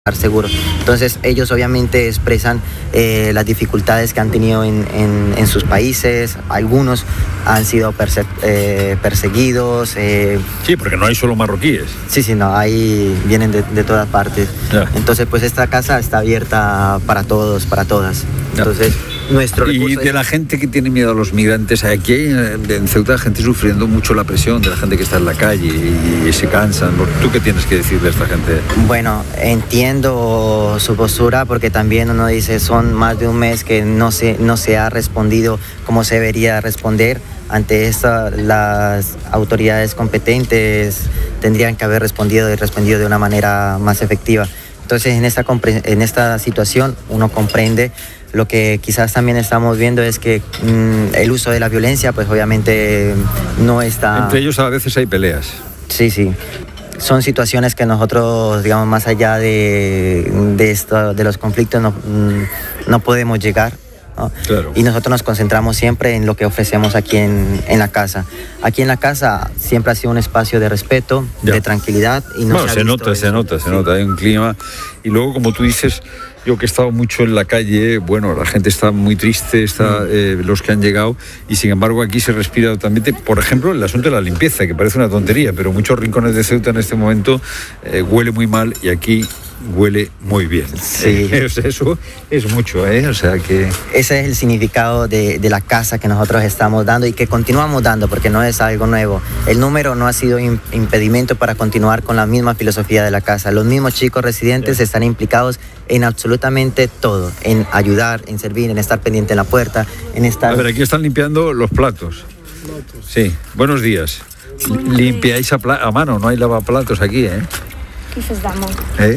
seguro. Entonces ellos obviamente expresan las dificultades que han tenido en sus países. Algunos han sido perseguidos. Sí, porque no hay solo marroquíes. Sí, no, ahí vienen de todas partes. Ya. Entonces pues esta casa está abierta para todos, para todas. Ya. Entonces nuestro Y recurso de la gente que tiene miedo a los migrantes, aquí hay en Ceuta gente sufriendo mucho la presión de la gente que está en la calle y se cansan. ¿Tú qué tienes que decirle a esta gente? Bueno, entiendo su postura porque también uno dice son más de un mes que no se ha respondido como se debería responder. Ante esto las autoridades competentes tendrían que haber respondido de una manera más efectiva. Entonces en esta situación uno comprende. Lo que quizás también estamos viendo es que el uso de la violencia pues obviamente no está... Entre ellos a veces hay peleas. Sí. Son situaciones que nosotros, digamos, más allá de los conflictos no podemos llegar, ¿no? Claro. Y nosotros nos concentramos siempre en lo que ofrecemos aquí en la casa. Aquí en la casa siempre ha sido un espacio de respeto, Ya. de tranquilidad. Y no Se nota, hay un clima. Y luego, como tú dices, yo que he estado mucho en la calle, bueno, la gente está muy triste, los que han llegado, y sin embargo aquí se respira totalmente. Por ejemplo, el asunto de la limpieza, que parece una tontería, pero muchos rincones de Ceuta en este momento huele muy mal y aquí huele muy bien. Sí. Eso es mucho, o sea que... Ese es el significado de la casa que nosotros estamos dando y que continuamos dando, porque no es algo nuevo. El número no ha sido impedimento para continuar con la misma filosofía de la casa. Los mismos chicos residentes están implicados en absolutamente todo, en ayudar, en servir, en estar pendiente en la puerta, en estar... A ver, aquí están limpiando los platos. Sí, buenos días. Limpiáis a mano, no hay lavaplatos aquí, ¿eh? ¿Qué facciamo?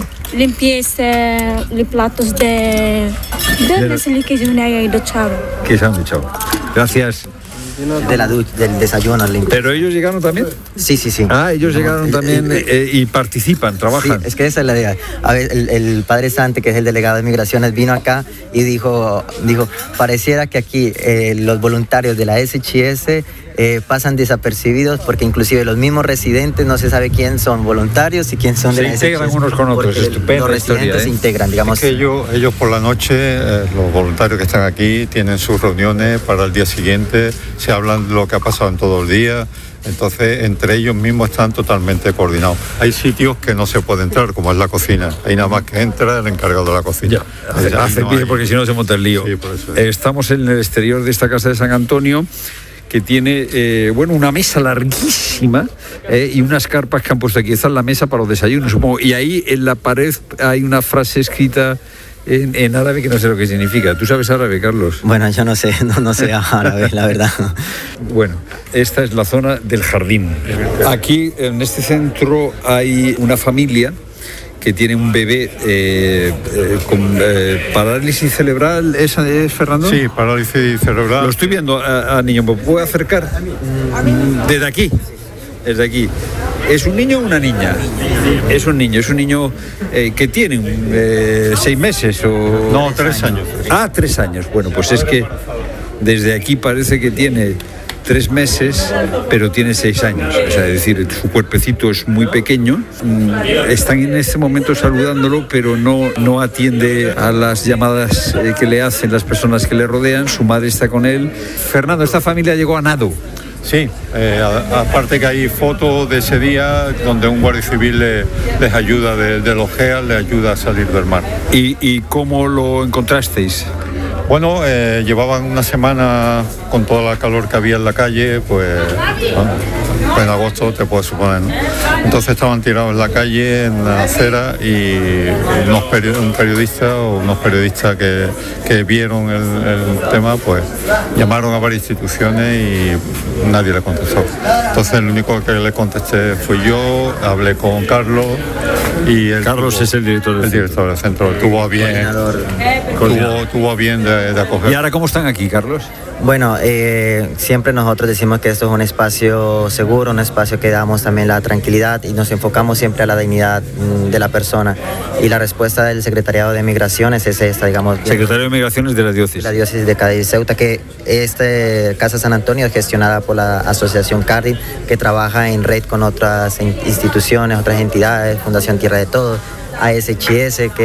¿Eh? Los platos de que yo he duchado. Que se han duchado. Gracias. Del desayuno limpio. ¿Pero ellos llegaron también? Sí. Ah, ellos llegaron también y participan, trabajan. Sí, es que esa es la idea. A ver, el padre Sante, que es el delegado de Migraciones, vino acá y dijo, pareciera que aquí los voluntarios de la SHS pasan desapercibidos porque inclusive los mismos residentes no se sabe quién son voluntarios y quién son de la SHS. Se integran unos con otros, estupendo. Los residentes se integran, digamos. Es que ellos por la noche, los voluntarios que están aquí, tienen sus reuniones para el día siguiente, se hablan de lo que ha pasado en todo el día. Entonces, entre ellos mismos están totalmente coordinados. Hay sitios que no se puede entrar, como es la cocina. Ahí nada más que entra el encargado de la cocina. Hace pie porque si no se monta el lío. Sí, por eso. Estamos en el exterior de esta casa de San Antonio, que tiene una mesa larguísima y unas carpas que han puesto aquí. Esta es la mesa para los desayunos, supongo. Y ahí en la pared hay una frase escrita en árabe que no sé lo que significa. ¿Tú sabes árabe, Carlos? Bueno, yo no sé, no sé árabe, la verdad. Bueno, esta es la zona del jardín. Aquí, en este centro, hay una familia que tiene un bebé con parálisis cerebral. ¿Es Fernando? Sí, parálisis cerebral. Lo estoy viendo a niño. ¿Me puedo acercar? Desde aquí. Desde aquí. ¿Es un niño o una niña? Es un niño que tiene 6 meses o... No, 3 años. 3 años. Bueno, pues es que desde aquí parece que tiene 3 meses, pero tiene 6 años. O sea, es decir, su cuerpecito es muy pequeño. Están en este momento saludándolo, pero no atiende a las llamadas que le hacen las personas que le rodean. Su madre está con él. Fernando, esta familia llegó a nado. Sí, aparte que hay fotos de ese día donde un guardia civil les ayuda de los GEAS, les ayuda a salir del mar. ¿Y cómo lo encontrasteis? Bueno, llevaban una semana con toda la calor que había en la calle, pues en agosto te puedes suponer, ¿no? Entonces estaban tirados en la calle, en la acera, y unos periodistas que vieron el tema, pues llamaron a varias instituciones y nadie le contestó. Entonces el único que le contesté fui yo, hablé con Carlos y Carlos es el director del centro. Tuvo a bien, de acoger. ¿Y ahora cómo están aquí, Carlos? Bueno, siempre nosotros decimos que esto es un espacio seguro, un espacio que damos también la tranquilidad y nos enfocamos siempre a la dignidad de la persona. Y la respuesta del Secretariado de Migraciones es esta, digamos. Secretario de Migraciones de la diócesis. La diócesis de Cádiz Ceuta, que Casa San Antonio es gestionada por la Asociación Cardiff, que trabaja en red con otras instituciones, otras entidades, Fundación Tierra de Todos. ASHS, que